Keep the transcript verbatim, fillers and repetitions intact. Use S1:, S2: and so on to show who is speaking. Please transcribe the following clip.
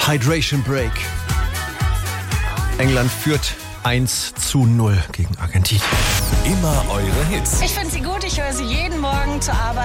S1: Hydration Break. England führt eins zu null gegen Argentinien.
S2: Immer eure Hits.
S3: Ich finde sie gut, ich höre sie jeden Morgen zur Arbeit.